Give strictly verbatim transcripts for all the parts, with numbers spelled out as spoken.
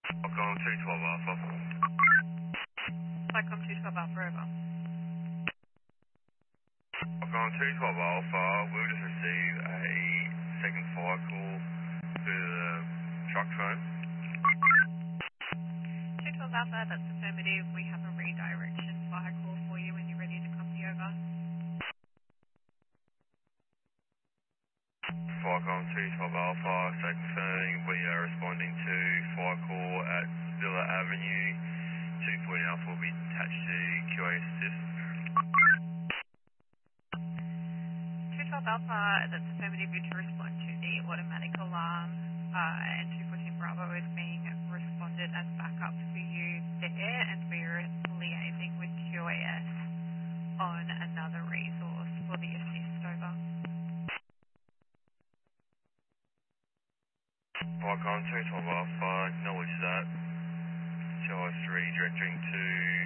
Falcon two twelve Alpha. Cyclone two twelve Alpha over. Falcon two twelve Alpha, we'll just receive a second fire call to the truck phone. two twelve Alpha, that's affirmative. We have a redirection fire call for you when you're ready to copy over. Falcon two twelve Alpha, so confirming we are responding to fire call at Villa Avenue. two forty Alpha will be attached to Q A assist. two twelve Alpha, that's affirmative. You to respond to the automatic alarm, uh, and two fourteen Bravo is being responded as backup for you there, and we're liaising with Q A S on another resource for the assist over. Falcon two twelve Alpha, acknowledge that. T L S three directing to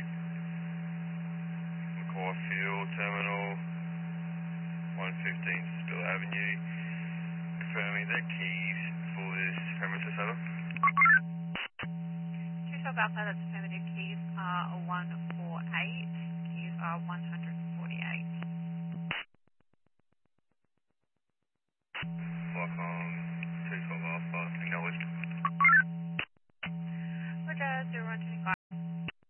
McCaw Field Terminal, one fifteen Spill Avenue. Confirming their keys for this premises over. two twelve Alpha, that's affirmative. Keys are one four eight. Keys are one forty-eight.